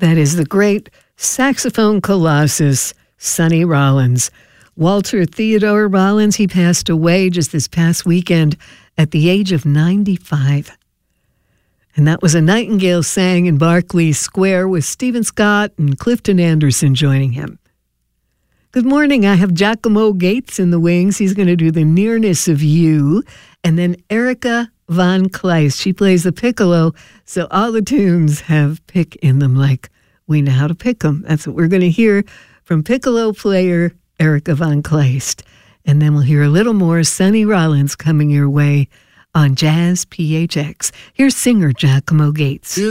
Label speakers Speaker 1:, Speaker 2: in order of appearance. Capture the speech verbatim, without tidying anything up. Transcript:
Speaker 1: That is the great saxophone colossus, Sonny Rollins. Walter Theodore Rollins, he passed away just this past weekend at the age of ninety-five. And that was A Nightingale Sang in Berkeley Square with Stephen Scott and Clifton Anderson joining him. Good morning. I have Giacomo Gates in the wings. He's going to do The Nearness of You. And then Erica Von Kleist. She plays the piccolo, so all the tunes have pick in them like we know how to pick them. That's what we're going to hear from piccolo player Erica Von Kleist. And then we'll hear a little more Sonny Rollins coming your way on Jazz P H X. Here's singer Giacomo Gates.